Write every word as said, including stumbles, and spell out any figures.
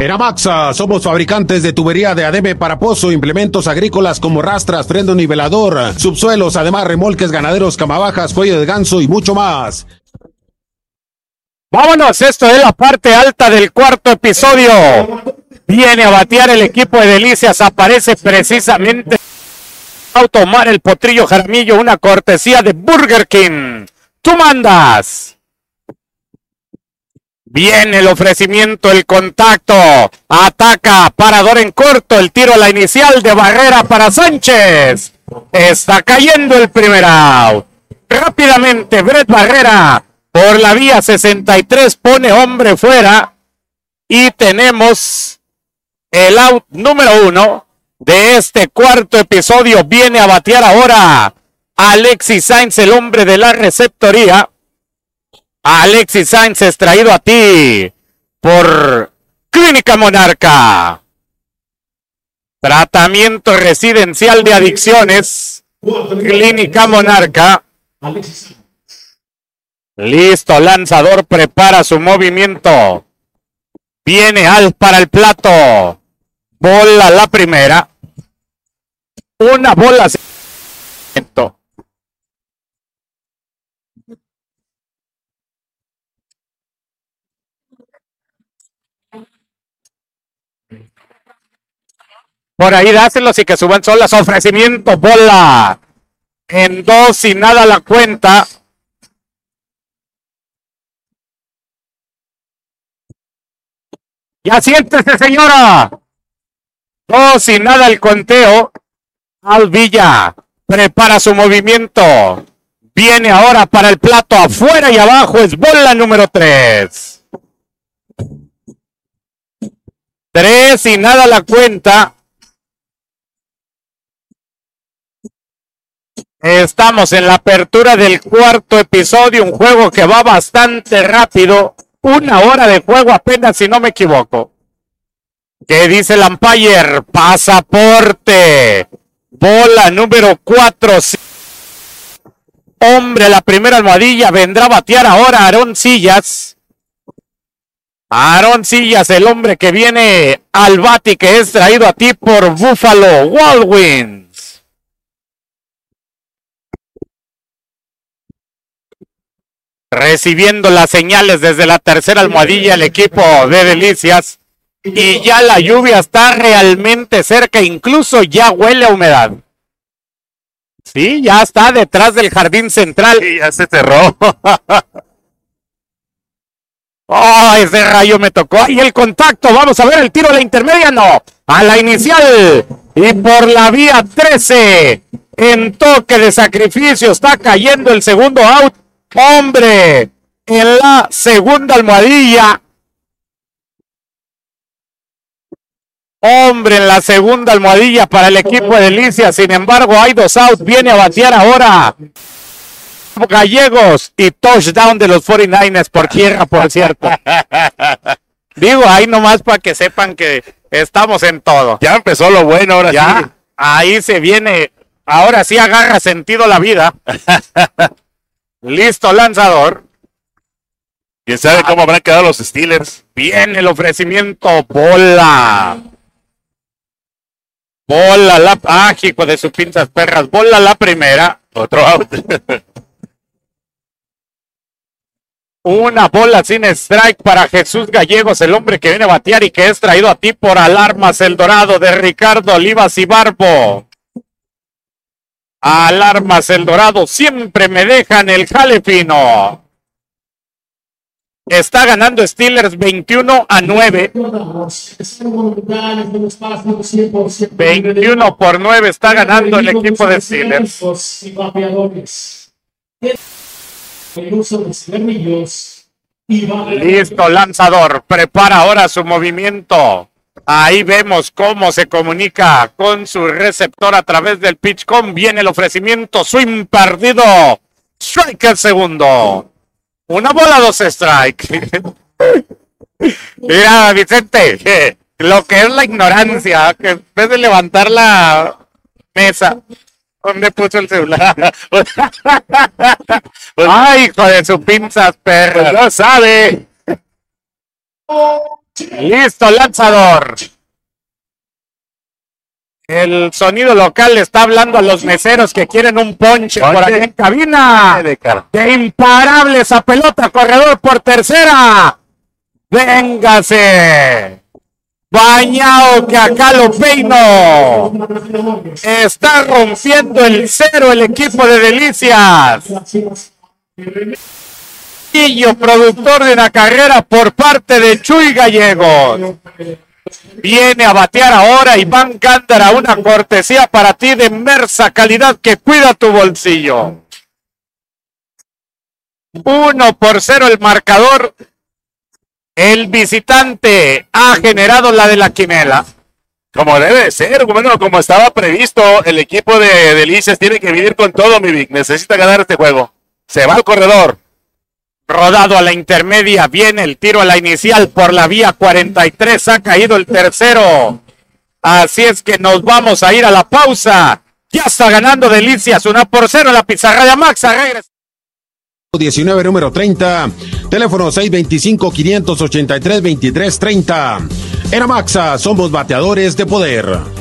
En Amaxa somos fabricantes de tubería de adebe para pozo, implementos agrícolas como rastras, freno nivelador, subsuelos, además remolques ganaderos, camabajas, cuello de ganso y mucho más. Vámonos, esto es la parte alta del cuarto episodio. Viene a batear el equipo de Delicias, aparece precisamente a tomar el potrillo Jaramillo, una cortesía de Burger King. Tú mandas. Viene el ofrecimiento, el contacto, ataca, parador en corto, el tiro a la inicial de Barrera para Sánchez. Está cayendo el primer out. Rápidamente, Brett Barrera por la vía sesenta y tres pone hombre fuera y tenemos el out número uno de este cuarto episodio. Viene a batear ahora Alexis Sainz, el hombre de la receptoría. Alexis Sainz es traído a ti por Clínica Monarca. Tratamiento residencial de adicciones. Clínica Monarca. Listo, lanzador prepara su movimiento. Viene Al para el plato. Bola la primera. Una bola. Por ahí dáselos y que suban solas. Ofrecimiento, bola. En dos y nada la cuenta. Ya siéntese, señora. Dos y nada el conteo. Al Villa prepara su movimiento. Viene ahora para el plato. Afuera y abajo es bola número tres. Tres y nada la cuenta. Estamos en la apertura del cuarto episodio, un juego que va bastante rápido, una hora de juego apenas si no me equivoco. ¿Qué dice el umpire? Pasaporte, bola número cuatro. Hombre, la primera almohadilla, vendrá a batear ahora Aarón Sillas. Aarón Sillas, el hombre que viene al bate, que es traído a ti por Buffalo Wild Wings. Recibiendo las señales desde la tercera almohadilla el equipo de Delicias. Y ya la lluvia está realmente cerca, incluso ya huele a humedad. Sí, ya está detrás del jardín central. Sí, ya se cerró. ¡Oh, ese rayo me tocó! ¡Ahí el contacto! Vamos a ver el tiro a la intermedia, no. A la inicial. Y por la vía trece. En toque de sacrificio está cayendo el segundo out. Hombre, en la segunda almohadilla. Hombre, en la segunda almohadilla para el equipo de Delicias. Sin embargo, hay dos outs. Viene a batear ahora Gallegos y touchdown de los cuarenta y nueve ers por tierra, por cierto. Digo, ahí nomás para que sepan que estamos en todo. Ya empezó lo bueno, ahora ya, sí. Ahí se viene. Ahora sí agarra sentido la vida. Listo, lanzador. ¿Quién sabe cómo habrán quedado los Steelers? Viene el ofrecimiento, bola. Bola la... Ah, hijo de sus pinzas perras. Bola la primera. Otro out. Una bola sin strike para Jesús Gallegos, el hombre que viene a batear y que es traído a ti por Alarmas El Dorado de Ricardo Olivas y Barbo. Alarmas El Dorado, siempre me dejan el jale fino. Está ganando Steelers veintiuno a nueve. veintiuno por nueve está ganando el equipo de Steelers. Listo, lanzador. Prepara ahora su movimiento. Ahí vemos cómo se comunica con su receptor a través del PitchCom. Viene el ofrecimiento, swing perdido. Strike el segundo. Una bola, dos strike. Mira, Vicente, lo que es la ignorancia, que en vez de levantar la mesa, ¿dónde puso el celular? Ay, hijo de su pinzas, perro, no sabe. Listo, lanzador. El sonido local le está hablando a los meseros que quieren un ponche por aquí en cabina. De imparable esa pelota, corredor por tercera. Véngase. Bañao que acá lo peino. Está rompiendo el cero el equipo de Delicias. Productor de una carrera por parte de Chuy Gallegos. Viene a batear ahora Iván Gándara, una cortesía para ti de Mersa, calidad que cuida tu bolsillo. Uno por cero el marcador. El visitante ha generado la de la quinela. Como debe ser, bueno, como estaba previsto, el equipo de Delicias tiene que venir con todo, mi Vic. Necesita ganar este juego. Se va al corredor. Rodado a la intermedia, viene el tiro a la inicial por la vía cuarenta y tres, ha caído el tercero. Así es que nos vamos a ir a la pausa. Ya está ganando Delicias, una por cero en la pizarra de Maxa. Regresa. diecinueve, número treinta, teléfono seis veinticinco, quinientos ochenta y tres, veintitrés treinta. En Amaxa somos bateadores de poder.